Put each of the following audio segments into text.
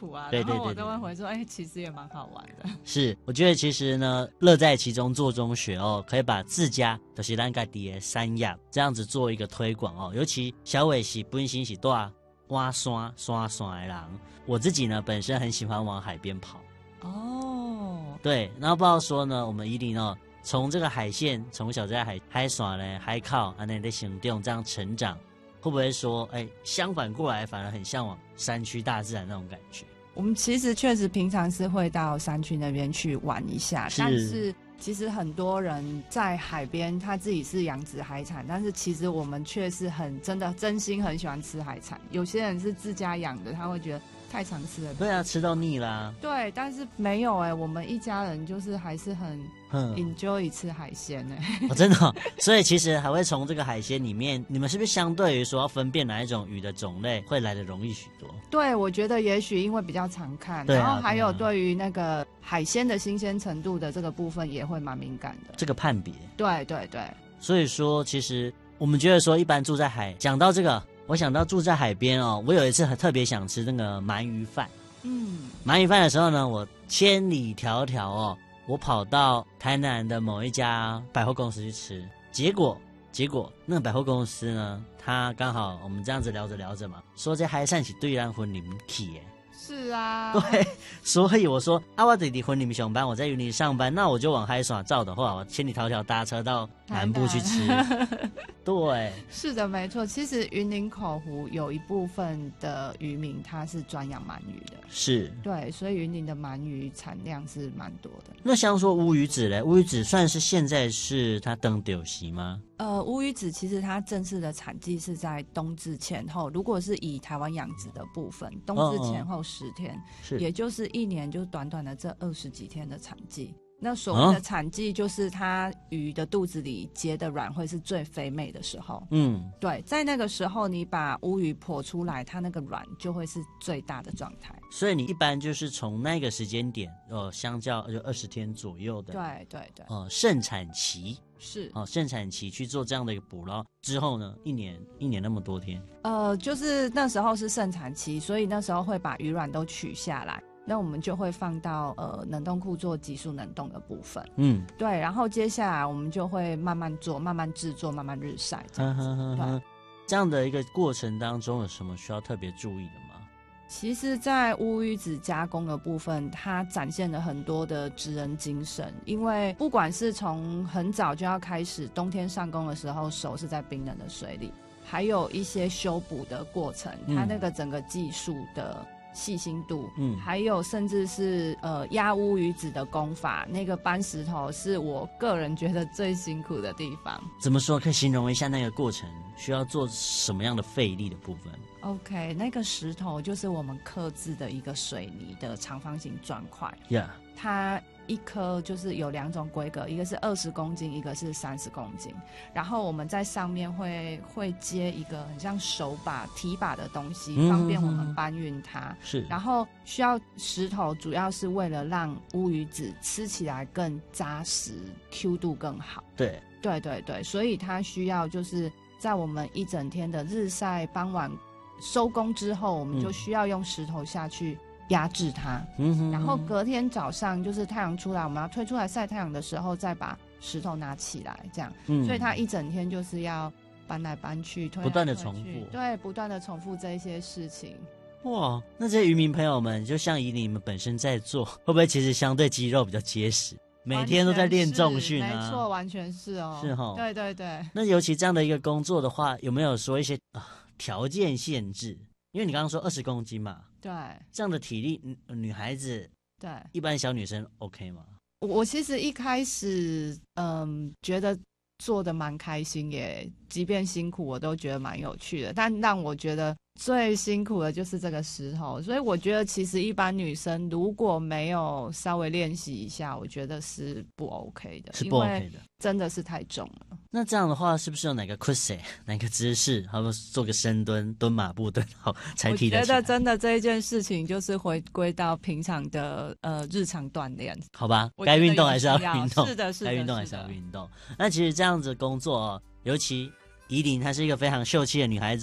苦啊， 对对对对， 然后我都会回说，其实也蛮好玩的。 是，我觉得其实呢，乐在其中，做中学哦，可以把自家就是咱家己的山亚这样子做一个推广哦。尤其小伟是本身是大挖山的人，我自己呢本身很喜欢往海边跑。 哦， 对，然后不知道说呢，我们宜林哦，从这个海线从小在海耍呢海靠安内的行动这样成长，会不会说，相反过来反而很向往山区大自然那种感觉？ 我们其实确实平常是会到山区那边去玩一下，但是其实很多人在海边他自己是养殖海产，但是其实我们却是真心很喜欢吃海产。有些人是自家养的，他会觉得太常吃了， 对啊，吃到腻啦。 对，但是没有我们一家人就是还是很enjoy 吃海鲜真的所以其实还会从这个海鲜里面，你们是不是相对于说要分辨哪一种鱼的种类会来得容易许多？ 对，我觉得也许因为比较常看，然后还有对于那个海鲜的新鲜程度的这个部分也会蛮敏感的， 这个判别。对对对， 所以说其实我们觉得说一般住在海，讲到这个我想到住在海边哦，我有一次很特别想吃那个鳗鱼饭。鳗鱼饭的时候呢，我千里迢迢哦，我跑到台南的某一家百货公司去吃，结果那个百货公司呢，他刚好我们这样子聊着嘛，说这海产是对咱婚礼去耶。 是啊， 对，所以我说我弟弟婚礼上班，我在云林上班，那我就往海耍照的话，我千里迢迢搭车到南部去吃。对， 是的，没错。其实云林口湖有一部分的渔民他是专养鳗鱼的， 是， 对，所以云林的鳗鱼产量是蛮多的。 那像说乌鱼子嘞，乌鱼子算是现在是它登丢席吗？ 乌鱼子其实它正式的产季是在冬至前后，如果是以台湾养殖的部分，冬至前后10天，也就是一年就短短的这20几天的产季。那所谓的产季就是它鱼的肚子里结的卵会是最肥美的时候，对，在那个时候你把乌鱼剖出来，它那个卵就会是最大的状态。 所以你一般就是从那个时间点，相较就20天左右的， 对， 盛产期是盛产期去做这样的一个捕捞之后呢，一年那么多天， 就是那时候是盛产期，所以那时候会把鱼卵都取下来。那我们就会放到冷冻库做急速冷冻的部分，对，然后接下来我们就会慢慢做、慢慢制作、慢慢日晒这样子。对， 这样的一个过程当中有什么需要特别注意的吗？ 其实在乌鱼子加工的部分，它展现了很多的职人精神，因为不管是从很早就要开始，冬天上工的时候手是在冰冷的水里，还有一些修补的过程，它那个整个技术的细心度，还有甚至是压乌鱼子的功法，那个搬石头是我个人觉得最辛苦的地方。 怎么说？可以形容一下那个过程需要做什么样的费力的部分？ OK， 那个石头就是我们刻制的一个水泥的长方形砖块，它一颗就是有2种规格，一个是20公斤，一个是30公斤。然后我们在上面会接一个很像手把、提把的东西，方便我们搬运它。 是。 然后需要石头，主要是为了让乌鱼子吃起来更扎实 ，Q 度更好。 对， 所以它需要就是在我们一整天的日晒，傍晚收工之后，我们就需要用石头下去压制它，然后隔天早上就是太阳出来，我们要推出来晒太阳的时候，再把石头拿起来，这样，所以它一整天就是要搬来搬去，推来推去， 不断的重复， 对，不断的重复这一些事情。 哇，那这些渔民朋友们，就像以你们本身在做，会不会其实相对肌肉比较结实？每天都在练重训啊？ 没错，完全是哦， 是齁， 对。 那尤其这样的一个工作的话，有没有说一些条件限制？因为你刚刚说20公斤嘛， 对， 这样的体力，女孩子， 对， 一般小女生 OK 吗？ 我其实一开始，觉得做的蛮开心，也即便辛苦，我都觉得蛮有趣的。但让我觉得最辛苦的就是这个石头，所以我觉得其实一般女生如果没有稍微练习一下，我觉得是不 OK 的， 是不 OK 的， 真的是太重了。 那这样的话，是不是有哪个 cuse 哪个姿势，好比做个深蹲、蹲马步蹲好才提得起来？ 我觉得真的这一件事情就是回归到平常的日常锻炼， 好吧？该运动还是要运动， 是的， 该运动还是要运动。那其实这样子工作尤其宜林她是一个非常秀气的女孩子哦，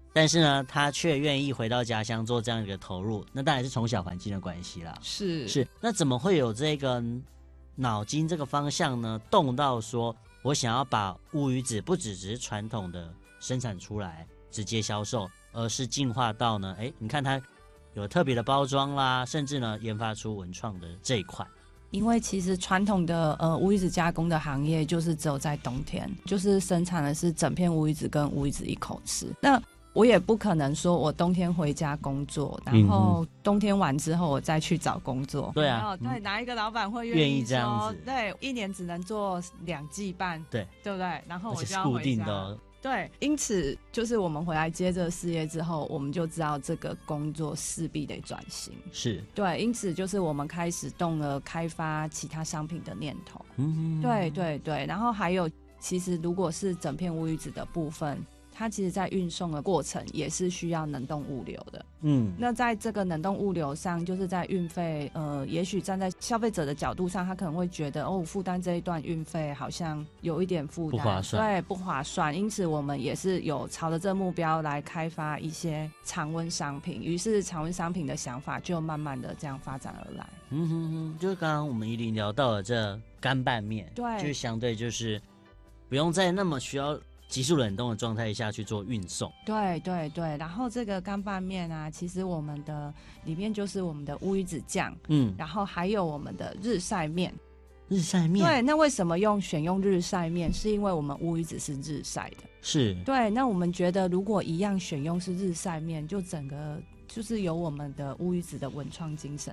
但是呢，他却愿意回到家乡做这样一个投入，那当然是从小环境的关系啦。 是， 那怎么会有这个脑筋这个方向呢？动到说我想要把乌鱼子不只是传统的生产出来直接销售，而是进化到呢，你看它有特别的包装啦，甚至呢研发出文创的这一块。 因为其实传统的乌鱼子加工的行业就是只有在冬天，就是生产的是整片乌鱼子跟乌鱼子一口吃。那我也不可能说我冬天回家工作，然后冬天完之后我再去找工作。 对啊， 对，哪一个老板会愿意这样子？ 对，一年只能做2季半， 对不对？然后我就要固定的。 对，因此就是我们回来接这个事业之后，我们就知道这个工作势必得转型。 是， 对，因此就是我们开始动了开发其他商品的念头。对对对，然后还有，其实如果是整片乌鱼子的部分，它其实在运送的过程也是需要冷冻物流的。那在这个冷冻物流上，就是在运费，也许站在消费者的角度上，他可能会觉得负担这一段运费好像有一点负担， 不划算。 对，不划算。因此我们也是有朝着这目标来开发一些常温商品，于是常温商品的想法就慢慢的这样发展而来。 就是刚刚我们依琳聊到了这干拌面， 对， 就是相对就是不用在那么需要急速冷冻的状态下去做运送。 对对对，然后这个干拌面啊，其实我们的里面就是我们的乌鱼子酱，然后还有我们的日晒面。 日晒面， 对，那为什么选用日晒面？是因为我们乌鱼子是日晒的。 是， 对，那我们觉得如果一样选用是日晒面，就整个就是有我们的乌鱼子的原创精神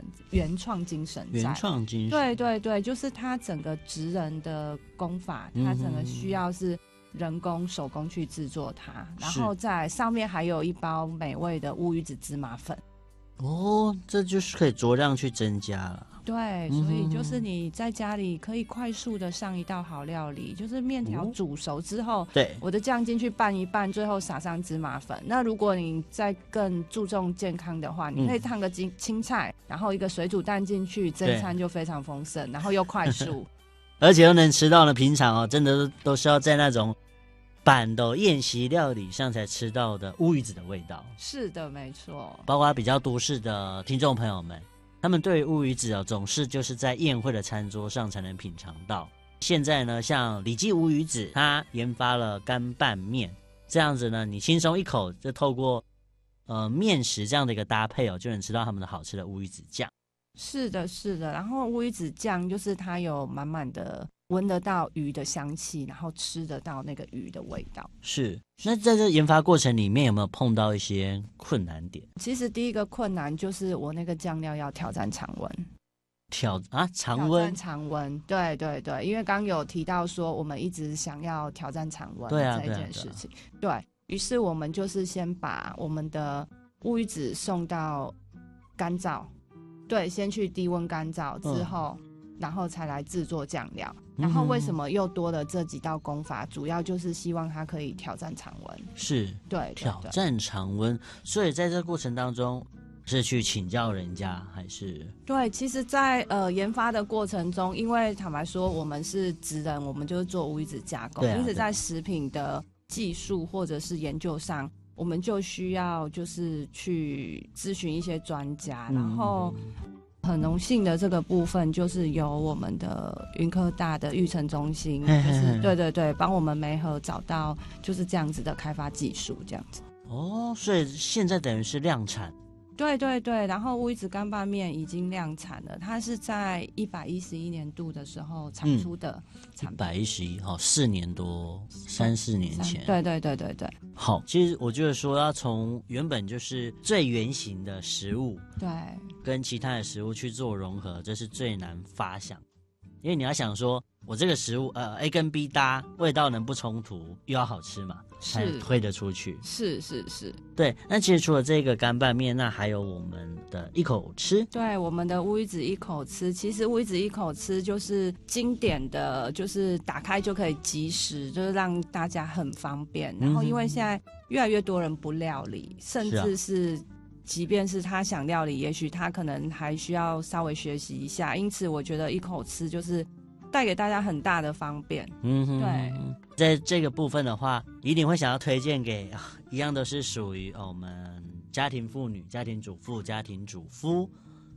在。对对对，就是它整个职人的工法，它整个需要是人工手工去制作它，然后在上面还有一包美味的乌鱼子芝麻粉。 这就是可以酌量去增加了。 对，所以就是你在家里可以快速的上一道好料理，就是面条煮熟之后， 对， 我的酱进去拌一拌，最后撒上芝麻粉。那如果你再更注重健康的话，你可以烫个青菜，然后一个水煮蛋进去，这餐就非常丰盛，然后又快速， 而且又能吃到呢。平常真的都是要在那种板的宴席料理上才吃到的乌鱼子的味道。 是的，没错。 包括比较都市的听众朋友们，他们对于乌鱼子总是就是在宴会的餐桌上才能品尝到。现在呢，像李记乌鱼子，他研发了干拌面，这样子呢，你轻松一口就透过面食这样的一个搭配就能吃到他们的好吃的乌鱼子酱。 是的，是的。然后乌鱼子酱就是它有满满的闻得到鱼的香气，然后吃得到那个鱼的味道。 是。那在这研发过程里面有没有碰到一些困难点？ 其实第一个困难就是我那个酱料要挑战常温。 常温？ 常温，对对对，因为刚有提到说我们一直想要挑战常温这一件事情，对，于是我们就是先把我们的乌鱼子送到干燥，对，先去低温干燥之后，然后才来制作酱料。然后为什么又多了这几道工法？主要就是希望它可以挑战常温。 是， 对， 挑战常温。所以在这个过程当中，是去请教人家还是？ 对，其实在研发的过程中，因为坦白说我们是职人，我们就是做乌鱼子加工，因此在食品的技术或者是研究上，我们就需要就是去咨询一些专家，然后很荣幸的这个部分就是由我们的云科大的育成中心，就是对对对，帮我们媒合找到就是这样子的开发技术，这样子。 所以现在等于是量产。 对对对，然后乌鱼子干拌面已经量产了，它是在111年度的时候产出的产品。 111，4年多，3-4年前。 对对对对对。 好，其实我觉得说要从原本就是最原型的食物， 对， 跟其他的食物去做融合，这是最难发想。因为你要想说，我这个食物A 跟 B 搭，味道能不冲突，又要好吃嘛，才推得出去。 是是是， 对。那其实除了这个干拌面，那还有我们的一口吃。 对，我们的乌鱼子一口吃，其实乌鱼子一口吃就是经典的，就是打开就可以即食，就是让大家很方便。然后因为现在越来越多人不料理，甚至是即便是他想料理，也许他可能还需要稍微学习一下，因此我觉得一口吃就是带给大家很大的方便。对， 在这个部分的话，一定会想要推荐给一样都是属于我们家庭妇女、家庭主妇、家庭主夫